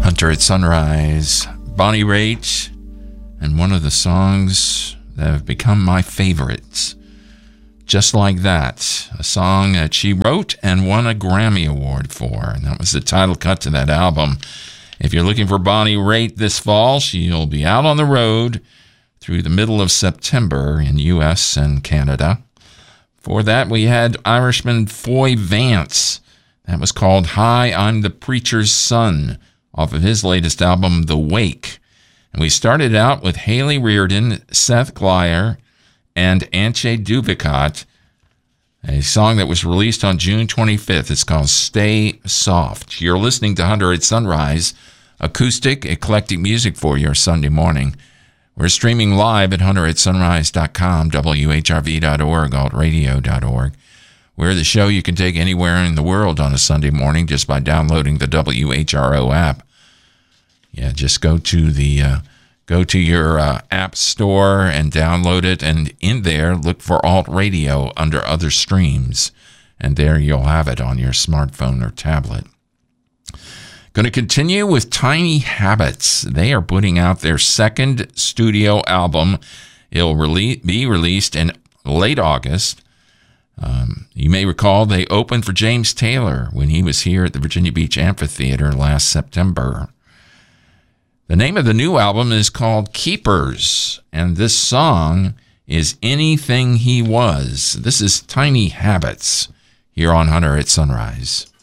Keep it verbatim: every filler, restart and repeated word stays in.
Hunter at Sunrise, Bonnie Raitt, and one of the songs that have become my favorites. Just Like That, a song that she wrote and won a Grammy Award for, and that was the title cut to that album. If you're looking for Bonnie Raitt this fall, she'll be out on the road through the middle of September in U S and Canada. For that, we had Irishman Foy Vance. That was called Hi, I'm the Preacher's Son, off of his latest album, The Wake. And we started out with Haley Reardon, Seth Glyer, and Antje Duvicot, a song that was released on June twenty-fifth. It's called Stay Soft. You're listening to Hunter at Sunrise, acoustic, eclectic music for your Sunday morning. We're streaming live at hunter at sunrise dot com, W H R V dot org, alt radio dot org. We're the show you can take anywhere in the world on a Sunday morning just by downloading the W H R O app. Yeah, just go to the uh, go to your uh, app store and download it, and in there look for Alt Radio under other streams, and there you'll have it on your smartphone or tablet. Going to continue with Tiny Habits. They are putting out their second studio album. It'll rele- be released in late August. Um, you may recall they opened for James Taylor when he was here at the Virginia Beach Amphitheater last September. The name of the new album is called Keepers, and this song is Anything He Was. This is Tiny Habits here on Hunter at Sunrise.